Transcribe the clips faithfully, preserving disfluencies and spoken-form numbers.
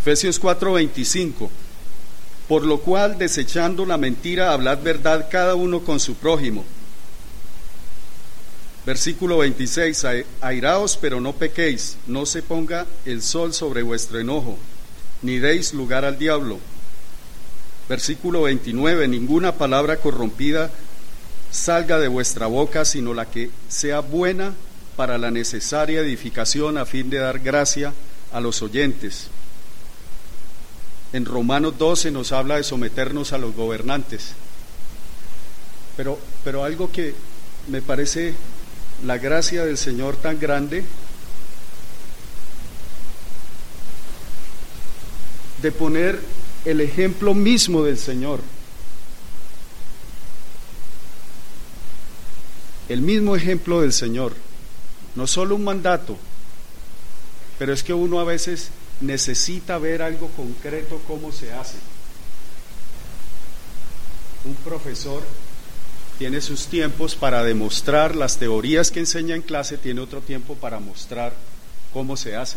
Efesios cuatro veinticinco. Por lo cual, desechando la mentira, hablad verdad cada uno con su prójimo. Versículo veintiséis. Airaos, pero no pequéis, no se ponga el sol sobre vuestro enojo, ni deis lugar al diablo. Versículo veintinueve. Ninguna palabra corrompida salga de vuestra boca, sino la que sea buena para la necesaria edificación, a fin de dar gracia a los oyentes. En Romanos doce nos habla de someternos a los gobernantes. Pero, pero algo que me parece la gracia del Señor tan grande, de poner el ejemplo mismo del Señor. El mismo ejemplo del Señor. No solo un mandato, pero es que uno a veces necesita ver algo concreto, cómo se hace. Un profesor tiene sus tiempos para demostrar las teorías que enseña en clase, tiene otro tiempo para mostrar cómo se hace.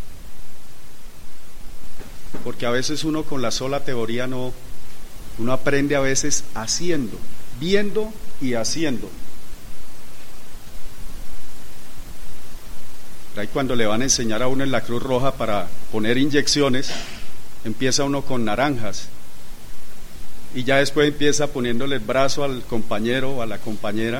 Porque a veces uno con la sola teoría no, uno aprende a veces haciendo, viendo y haciendo. Ahí cuando le van a enseñar a uno en la Cruz Roja para poner inyecciones, empieza uno con naranjas y ya después empieza poniéndole el brazo al compañero o a la compañera,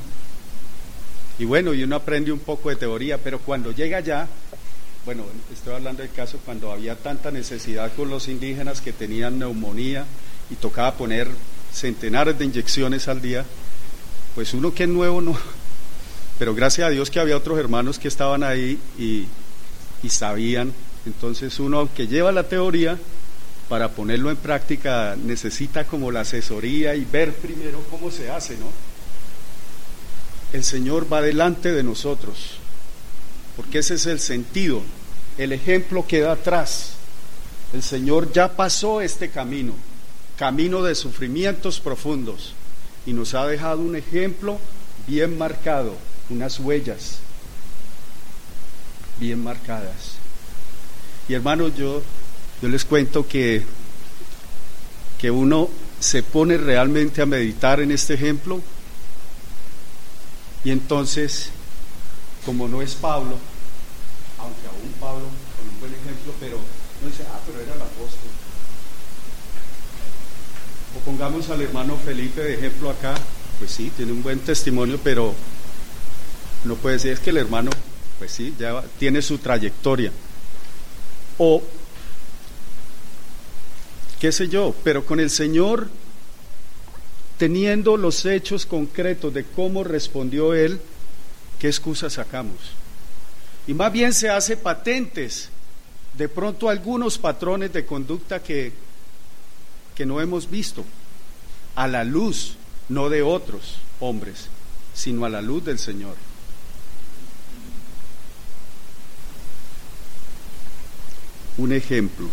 y bueno, y uno aprende un poco de teoría, pero cuando llega allá, bueno, estoy hablando del caso cuando había tanta necesidad con los indígenas que tenían neumonía y tocaba poner centenares de inyecciones al día, pues uno que es nuevo no... Pero gracias a Dios que había otros hermanos que estaban ahí y, y sabían. Entonces uno, aunque lleva la teoría, para ponerlo en práctica necesita como la asesoría y ver primero cómo se hace, ¿no? El Señor va delante de nosotros, porque ese es el sentido. El ejemplo queda atrás. El Señor ya pasó este camino, camino de sufrimientos profundos, y nos ha dejado un ejemplo bien marcado, unas huellas bien marcadas. Y hermanos, yo, yo les cuento que, que uno se pone realmente a meditar en este ejemplo, y entonces, como no es Pablo, aunque aún Pablo con un buen ejemplo, pero no dice, ah, pero era el apóstol. O pongamos al hermano Felipe de ejemplo acá, pues sí, tiene un buen testimonio, pero no puede decir, es que el hermano, pues sí, ya tiene su trayectoria. O, qué sé yo, pero con el Señor, teniendo los hechos concretos de cómo respondió Él, ¿qué excusa sacamos? Y más bien se hace patentes, de pronto algunos patrones de conducta que, que no hemos visto, a la luz, no de otros hombres, sino a la luz del Señor. Un ejemplo.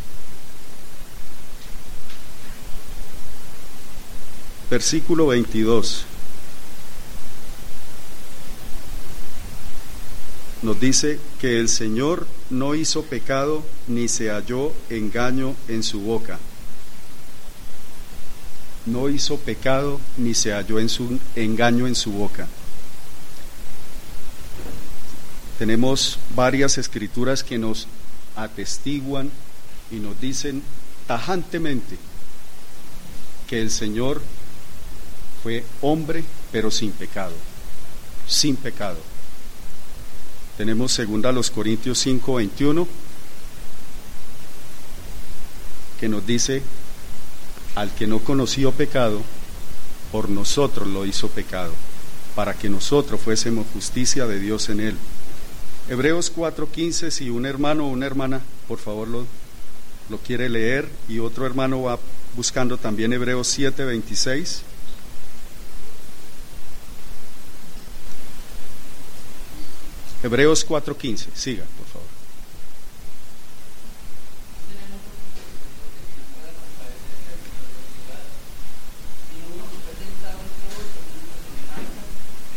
Versículo veintidós. Nos dice que el Señor no hizo pecado ni se halló engaño en su boca. No hizo pecado ni se halló en su engaño en su boca. Tenemos varias escrituras que nos atestiguan y nos dicen tajantemente que el Señor fue hombre pero sin pecado, sin pecado. Tenemos segunda a los Corintios cinco veintiuno, que nos dice: al que no conoció pecado, por nosotros lo hizo pecado, para que nosotros fuésemos justicia de Dios en él. Hebreos cuatro quince, si un hermano o una hermana, por favor, lo, lo quiere leer, y otro hermano va buscando también Hebreos siete veintiséis. Hebreos cuatro quince, siga, por favor.